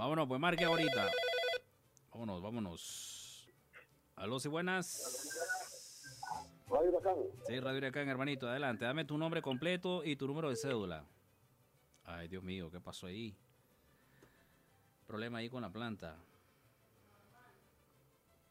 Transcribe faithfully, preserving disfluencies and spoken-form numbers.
Vámonos, pues marque ahorita. Vámonos, vámonos. Aló, sí, buenas. Radio Huracán. Sí, Radio Huracán, hermanito, adelante. Dame tu nombre completo y tu número de cédula. Ay, Dios mío, ¿qué pasó ahí? Problema ahí con la planta.